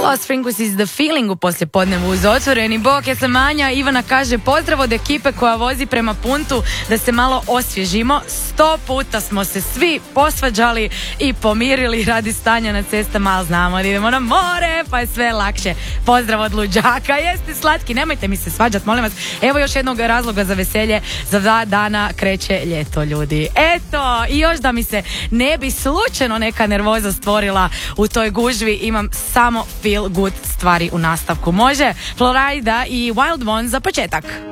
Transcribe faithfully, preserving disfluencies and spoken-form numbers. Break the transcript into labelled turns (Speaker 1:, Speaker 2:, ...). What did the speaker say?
Speaker 1: Los Fringus is the feeling u poslijepodnevu uz otvoreni bok. Ja sam Anja, Ivana kaže pozdrav od ekipe koja vozi prema puntu da se malo osvježimo. Sto puta smo se svi posvađali i pomirili radi stanja na cestama, ali znamo da idemo na more, pa je sve lakše. Pozdrav od luđaka, jeste slatki, nemojte mi se svađati, molim vas. Evo još jednog razloga za veselje, za dva dana kreće ljeto, ljudi. Eto, i još da mi se ne bi slučajno neka nervoza stvorila u toj gužvi, imam samo feel good stvari u nastavku. Može Florida i Wild One za početak.